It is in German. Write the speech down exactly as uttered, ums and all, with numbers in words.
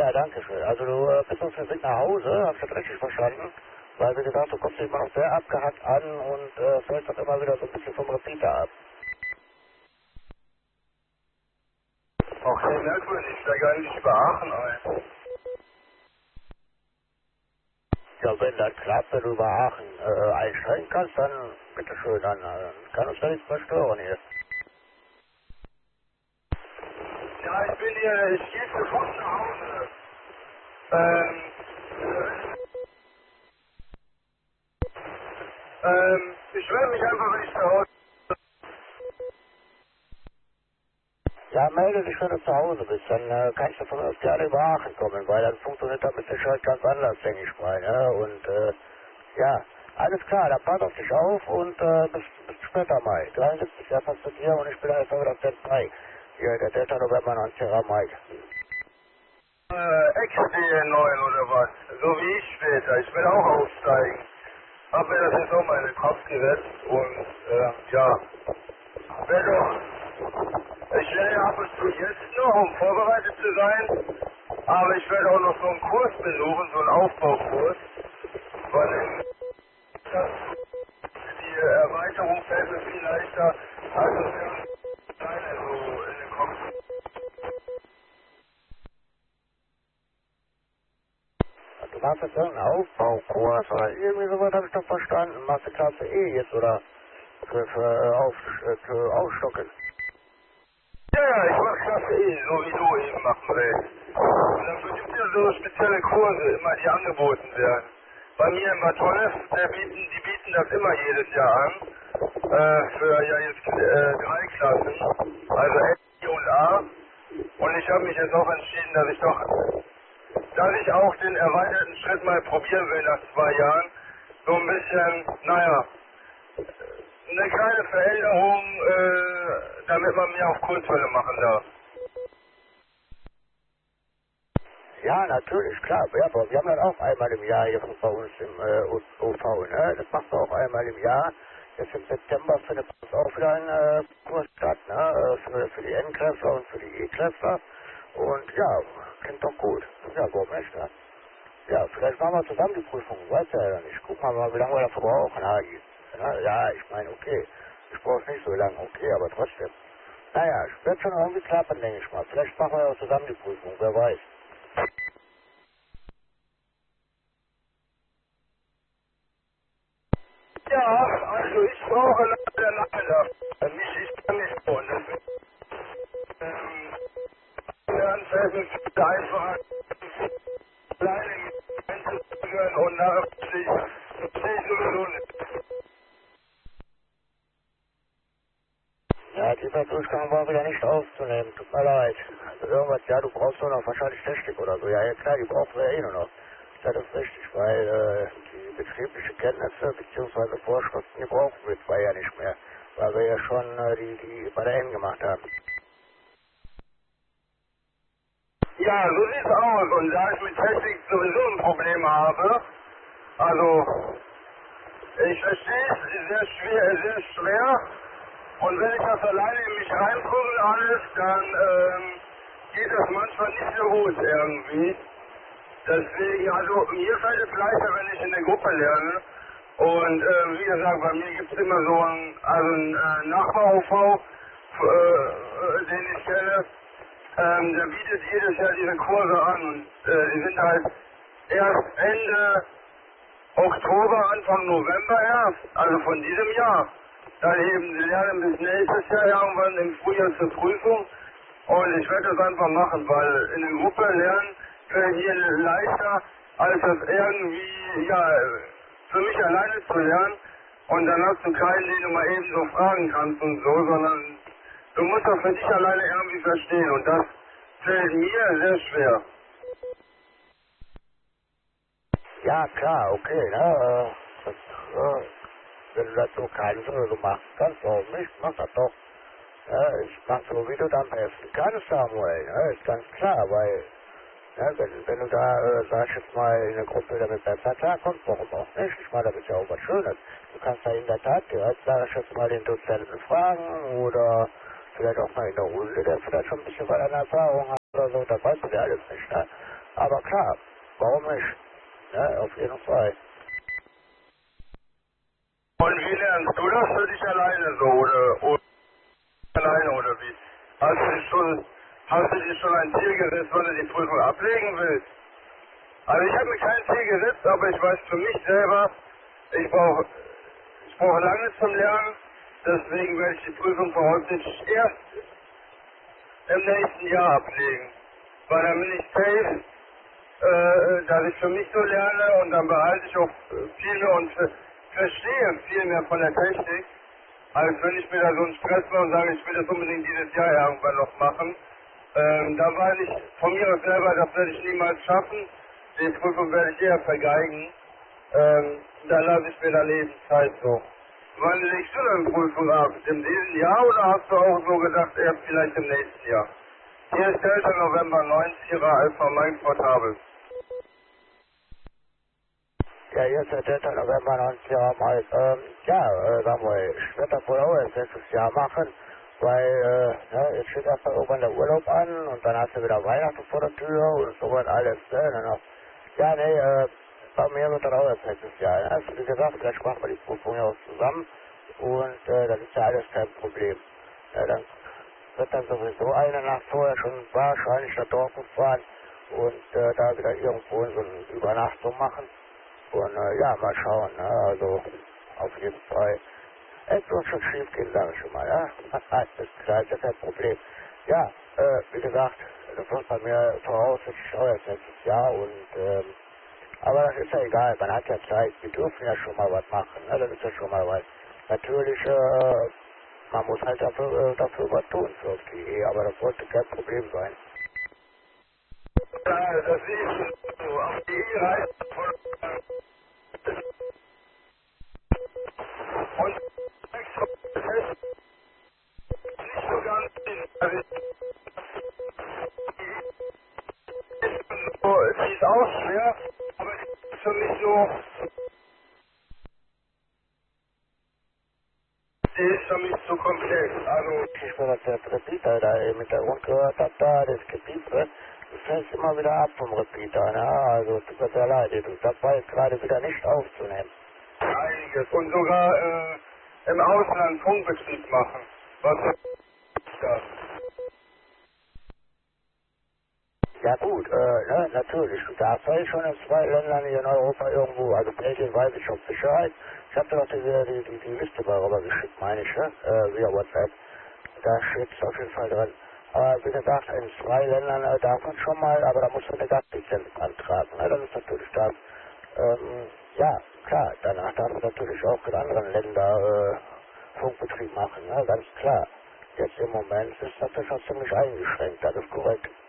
Ja, danke schön. Also du äh, bist auf dem Weg nach Hause, hab ich das richtig verstanden? Weil wie gesagt, du kommst immer noch sehr abgehackt an und äh, fällst dann immer wieder so ein bisschen vom Repeater ab. Okay, merkwürdig, ich steige eigentlich über Aachen ein. Ja, wenn das klappt, wenn du über Aachen äh, einsteigen kannst, dann bitteschön, dann äh, kann uns ja nichts mehr stören hier. Ja, ich bin hier, ich gehe zu Fuß nach Hause. Ähm, ähm, ich melde mich einfach, wenn ich zu Hause bin. Ja, melde dich, wenn du zu Hause bist, dann äh, kannst du von uns gerne über Aachen kommen, weil dann funktioniert das mit Sicherheit ganz anders, denke ich mal, ne? Und äh, ja, alles klar, dann pass auf dich auf und äh, bis, bis später mal. dreiundsiebzig Jahre fast zu dir und ich bin einfach wieder auf der zwei. Hier, der dritte November neunzehn Mai. Äh, X D neun oder was? So wie ich später. Ich will auch aufsteigen. Hab mir das jetzt auch mal in den Kopf gesetzt und, äh, ja. Wär doch, ich lerne ab und zu jetzt noch, um vorbereitet zu sein. Aber ich werde auch noch so einen Kurs besuchen, so einen Aufbaukurs. Weil das, die Erweiterung fällt mir viel leichter, als es mir alleine so in den Kopf. Du machst jetzt irgendeinen Aufbaukurs oder irgendwie sowas, habe ich doch verstanden. Machst du Klasse E jetzt oder für, für, äh, auf, äh, für Aufstocken? Ja, ja, ich mach Klasse E, so wie du eben machen willst. Und dann gibt es ja so spezielle Kurse, immer die angeboten werden. Bei mir in Bad Honnef, der bieten, die bieten das immer jedes Jahr an. Äh, für ja jetzt äh, drei Klassen, also L und A. Und ich habe mich jetzt auch entschieden, dass ich doch, dass ich auch den erweiterten Schritt mal probieren will nach zwei Jahren. So ein bisschen, naja, eine kleine Veränderung, äh, damit man mehr auf Kurzwelle machen darf. Ja, natürlich, klar. Ja, aber wir haben das auch einmal im Jahr hier bei uns im äh, O V, ne? Das machst du auch einmal im Jahr. Jetzt im September findet bei uns auch wieder ein äh, Kurs statt, ne? Äh, Für, für die N-Klässler und für die E-Klässler. Und ja, klingt doch gut. Ja, warum nicht, ne? Ja, vielleicht machen wir zusammen die Prüfung, weiß ja nicht. Guck mal, mal, wie lange wir dafür brauchen, Hagi. Ja, ja, ich meine, okay. Ich brauche nicht so lange, okay, aber trotzdem. Naja, es wird schon irgendwie klappen, denke ich mal. Vielleicht machen wir auch zusammen die Prüfung, wer weiß. Ja, also ich brauche leider leider. Nicht, ich kann nicht tun. Deswegen, ähm, dann fällt mir viel einfacher, alleine einzuführen und nachher sehe ich sehe ich sowieso nicht. Ja, dieser Durchgang war wieder nicht aufzunehmen. Tut mir leid. Also irgendwas, ja, du brauchst nur noch wahrscheinlich Technik oder so. Ja, ja klar, die brauchen wir eh nur noch. Das ist richtig, weil äh, die betriebliche Kenntnisse bzw. Vorschriften, die brauchen wir zwar ja nicht mehr. Weil wir ja schon äh, die, die bei der N gemacht haben. Ja, so sieht's aus. Und da ich mit Technik sowieso ein Problem habe, also ich verstehe es sehr schwer, sehr schwer. Und wenn ich das alleine in mich reinprügel alles, dann ähm, geht das manchmal nicht so gut irgendwie. Deswegen, also mir fällt es leichter, wenn ich in der Gruppe lerne. Und äh, wie gesagt, bei mir gibt es immer so einen, also einen äh, Nachbar-O V, äh, äh, den ich kenne. Ähm, der bietet jedes Jahr diese Kurse an. Und äh, die sind halt erst Ende Oktober, Anfang November erst, also von diesem Jahr. Dann eben lernen bis nächstes Jahr irgendwann im Frühjahr zur Prüfung. Und ich werde das einfach machen, weil in der Gruppe lernen fällt mir leichter, als das irgendwie, ja, für mich alleine zu lernen. Und dann hast du keinen, den du mal eben so fragen kannst und so, sondern du musst das für dich alleine irgendwie verstehen. Und das fällt mir sehr schwer. Ja, klar, okay, ne? Äh, das, äh, wenn du das so kannst oder so machst, kannst warum nicht? Mach das doch. Ja, ich mach so, wie du das am besten kannst, Samuel, ne? Ist ganz klar, weil ja, wenn, wenn du da, äh, sag ich jetzt mal, in der Gruppe damit besser klarkommst, warum auch nicht? Ich meine, das ist ja auch was Schönes. Du kannst da in der Tat direkt, sag ich jetzt mal, den Dozenten fragen oder vielleicht auch mal in der Runde, der vielleicht schon ein bisschen was an Erfahrung hat oder so, das weißt du ja alles nicht, ne? Aber klar, warum nicht? Ne, auf jeden Fall. Und wie lernst du das für dich alleine so, oder, oder alleine, oder wie? Hast du dich schon, hast du dir schon ein Ziel gesetzt, wann du die Prüfung ablegen willst? Also ich habe mir kein Ziel gesetzt, aber ich weiß für mich selber, ich brauche ich brauche lange zum Lernen, deswegen werde ich die Prüfung voraussichtlich erst im nächsten Jahr ablegen. Weil dann bin ich safe, äh, dass ich für mich so lerne und dann behalte ich auch viel mehr und ver verstehe viel mehr von der Technik, als wenn ich mir da so einen Stress mache und sage, ich will das unbedingt dieses Jahr irgendwann noch machen. Ähm, da weiß ich von mir aus selber, das werde ich niemals schaffen. Die Prüfung werde ich eher vergeigen. Ähm, da lasse ich mir dann eben Zeit so. Wann legst du denn Prüfung ab? In diesem Jahr oder hast du auch so gedacht, erst vielleicht im nächsten Jahr? Hier ist elfter November neunzehn Alpha Mike Portable. Ja, jetzt ist der dritte November neunzehn halt, ähm, ja, äh, sagen wir, ich werde das wohl auch erst nächstes Jahr machen, weil, äh, ja, jetzt steht erstmal irgendwann der Urlaub an und dann hast du wieder Weihnachten vor der Tür und so wird alles, ne, dann noch. Ja, nee, äh, bei mir wird das auch erst nächstes Jahr, ne? Also, wie gesagt, vielleicht machen wir die Prüfung ja auch zusammen und, äh, das ist ja alles kein Problem. Ja, dann wird dann sowieso eine Nacht vorher schon wahrscheinlich nach Dortmund fahren und, äh, da wieder irgendwo so eine Übernachtung machen. Und äh, ja, mal schauen, ne? Also auf jeden Fall. Es wird schon schief gehen, sage ich schon mal, ja. Das ist klar, das ist kein Problem. Ja, äh, wie gesagt, das wird bei mir voraussichtlich auch erst nächstes Jahr und ähm, aber das ist ja egal, man hat ja Zeit, wir dürfen ja schon mal was machen, ne? Das ist ja schon mal was. Natürlich, äh, man muss halt dafür, äh, dafür was tun für auf die Ehe, aber das sollte kein Problem sein. Ja, das ist so. Auf die E-Reise von und das ist nicht so ganz, also so, sie ist auch schwer, aber es ist für mich so, sie ist für mich zu komplex. Also, Ich will, dass der Repeater da im Hintergrund gehört hat, da das Gepiepe, das fällt immer wieder ab vom Repeater, ne? Also tut mir sehr leid, das war jetzt gerade wieder nicht aufzunehmen. einiges. Und sogar äh, im Ausland Funkbetrieb machen. Was ist das? Ja gut, äh, ne, natürlich, du darfst ja schon in zwei Ländern hier in Europa irgendwo, also Belgien weiß ich schon Bescheid. Ich habe dir noch diese, die, die, die Liste mal rüber geschickt, meine ich, ne? Äh, via WhatsApp. Da steht es auf jeden Fall drin. Aber wie gesagt, in zwei Ländern äh, darf man schon mal, aber da muss man eine Gastlizenz antragen. Ne? Das ist natürlich das. Ähm, ja, klar, danach darf man natürlich auch in anderen Ländern äh, Funkbetrieb machen, ne? Ganz klar. Jetzt im Moment ist das natürlich schon ziemlich eingeschränkt, das ist korrekt.